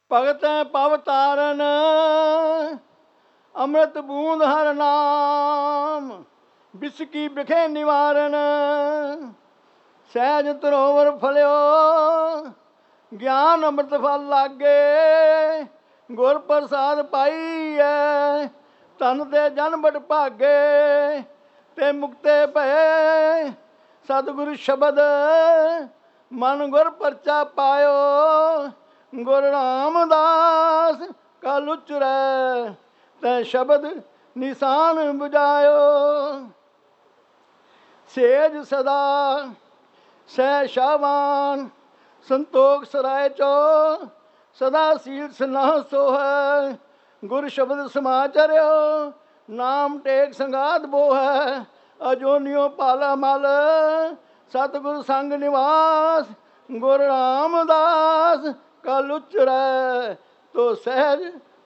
ਭਗਤ ਪਵ ਤਾਰਨ ਅੰਮ੍ਰਿਤ ਬੂੰਦ ਹਰ ਨਾਮ ਬਿਸਕੀ ਬਿਖੇ ਨਿਵਾਰਨ ਸਹਿਜ ਧਰੋਵਰ ਫਲਿਓ ਗਿਆਨ ਅੰਮ੍ਰਿਤ ਫਲ ਲਾਗੇ ਗੁਰ ਪ੍ਰਸਾਦ ਪਾਈਐ ਧਨ ਤੇ ਜਨ ਬੜ ਭਾਗੇ ਤੇ ਮੁਕਤੇ ਭਏ ਸਤਿਗੁਰ ਸ਼ਬਦ ਮਨ ਗੁਰ ਪਰਚਾ ਪਾਇਓ ਗੁਰ ਰਾਮਦਾਸ ਕਲ ਉਚਰੈ ਤੈ ਸ਼ਬਦ ਨਿਸ਼ਾਨ ਬੁਝਾਇਓ ਸੇਜ ਸਦਾ ਸਹਿ ਸ਼ਾਵਾਨ ਸੰਤੋਖ ਸਰਾਏ ਚੋ ਸਦਾ ਸੀਲ ਸਨਾਹ ਸੋਹੈ ਗੁਰ ਸ਼ਬਦ ਸਮਾਚਰਿਓ ਨਾਮ ਟੇਕ ਸੰਗਾਤ ਬੋਹੈ ਅਜੋਨਿਓ ਪਾਲਾ ਮਲ ਸਤਿਗੁਰ ਸੰਗ ਨਿਵਾਸ ਗੁਰ ਰਾਮਦਾਸ ਕਲ ਉਚਰੈ ਤੋ ਸਹਿਜ